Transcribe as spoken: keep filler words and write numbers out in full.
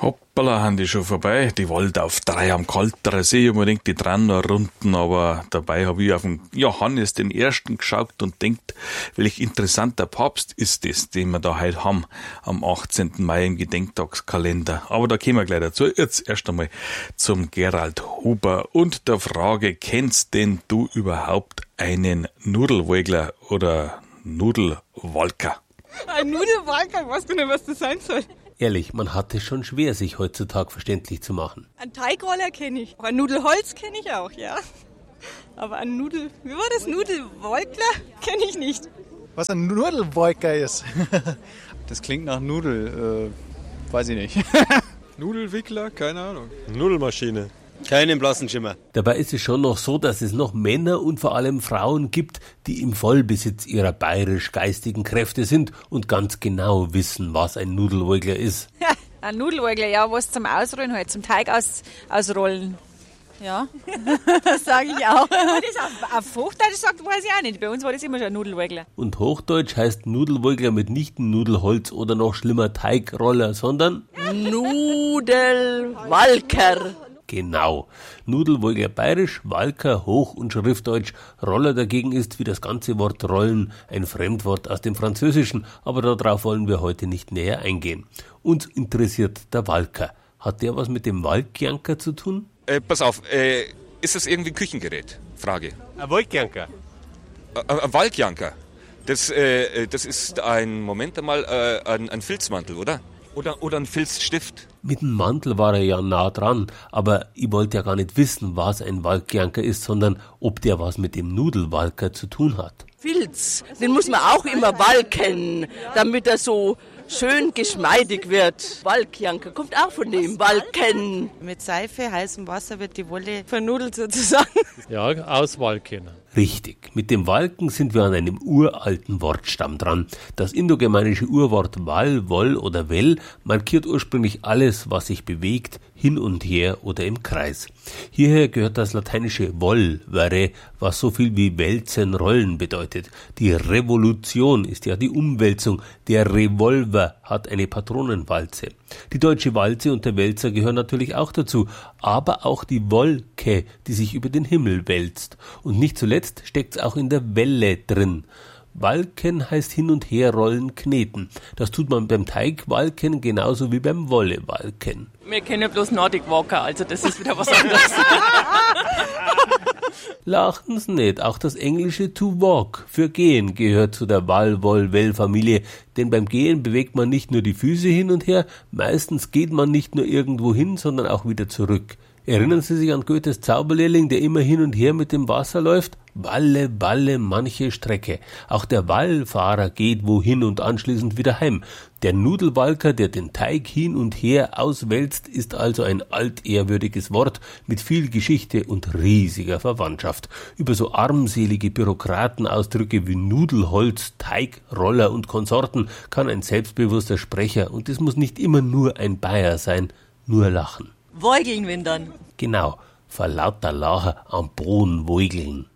Hoppala, haben die schon vorbei. Die wollte auf drei am Kalterer See unbedingt die Tranner runden, aber dabei habe ich auf den Johannes den Ersten geschaut und denkt, welch interessanter Papst ist das, den wir da heute haben, am achtzehnten Mai im Gedenktagskalender. Aber da kommen wir gleich dazu. Jetzt erst einmal zum Gerald Huber und der Frage, kennst denn du überhaupt einen Nudelwägler oder Nudelwalker? Ein Nudelwalker, ich weiß gar nicht, was das sein soll. Ehrlich, man hat es schon schwer, sich heutzutage verständlich zu machen. Ein Teigroller kenne ich. Ein Nudelholz kenne ich auch, ja. Aber ein Nudel... Wie war das? Nudelwolkler? Kenne ich nicht. Was ein Nudelwolker ist? Das klingt nach Nudel, äh, weiß ich nicht. Nudelwickler? Keine Ahnung. Nudelmaschine. Keinen blassen Schimmer. Dabei ist es schon noch so, dass es noch Männer und vor allem Frauen gibt, die im Vollbesitz ihrer bayerisch-geistigen Kräfte sind und ganz genau wissen, was ein Nudelwägler ist. Ein Nudelwägler, ja, was zum Ausrollen halt, zum Teig aus, ausrollen. Ja, das sage ich auch. Das auf, auf Hochdeutsch sagt, weiß ich auch nicht. Bei uns war das immer schon ein Nudelwägler. Und Hochdeutsch heißt Nudelwägler mitnichten Nudelholz oder noch schlimmer Teigroller, sondern Nudelwalker. Genau. Nudelwägler bayerisch, Walker hoch- und schriftdeutsch. Roller dagegen ist, wie das ganze Wort rollen, ein Fremdwort aus dem Französischen, aber darauf wollen wir heute nicht näher eingehen. Uns interessiert der Walker. Hat der was mit dem Walkjanker zu tun? Äh, pass auf, äh, ist das irgendwie Küchengerät? Frage. Ein Walkjanker. Ein, ein Walkjanker. Das, äh, das ist ein, Moment einmal, äh, ein, ein Filzmantel, oder? Oder, oder ein Filzstift. Mit dem Mantel war er ja nah dran, aber ich wollte ja gar nicht wissen, was ein Walkjanker ist, sondern ob der was mit dem Nudelwalker zu tun hat. Filz, den muss man auch immer walken, damit er so schön geschmeidig wird. Walkjanker kommt auch von dem Walken. Mit Seife, heißem Wasser wird die Wolle vernudelt sozusagen. Ja, auswalken. Richtig, mit dem Walken sind wir an einem uralten Wortstamm dran. Das indogermanische Urwort Wall, Woll oder Well markiert ursprünglich alles, was sich bewegt, hin und her oder im Kreis. Hierher gehört das lateinische volvere, was so viel wie wälzen, rollen bedeutet. Die Revolution ist ja die Umwälzung. Der Revolver hat eine Patronenwalze. Die deutsche Walze und der Wälzer gehören natürlich auch dazu, aber auch die Wolke, die sich über den Himmel wälzt. Und nicht zuletzt steckt's auch in der Welle drin. Walken heißt hin und her rollen, kneten. Das tut man beim Teigwalken genauso wie beim Wollewalken. Wir kennen bloß Nordic Walker, also das ist wieder was anderes. Lachen's nicht, auch das englische to walk für gehen gehört zu der Wall-Woll-Well-Familie, denn beim Gehen bewegt man nicht nur die Füße hin und her, meistens geht man nicht nur irgendwo hin, sondern auch wieder zurück. Erinnern Sie sich an Goethes Zauberlehrling, der immer hin und her mit dem Wasser läuft? Walle, Balle, manche Strecke. Auch der Wallfahrer geht wohin und anschließend wieder heim. Der Nudelwalker, der den Teig hin und her auswälzt, ist also ein altehrwürdiges Wort mit viel Geschichte und riesiger Verwandtschaft. Über so armselige Bürokratenausdrücke wie Nudelholz, Teig, Roller und Konsorten kann ein selbstbewusster Sprecher, und es muss nicht immer nur ein Bayer sein, nur lachen. Woigeln, wenn dann. Genau, vor lauter Lachen am Boden woigeln.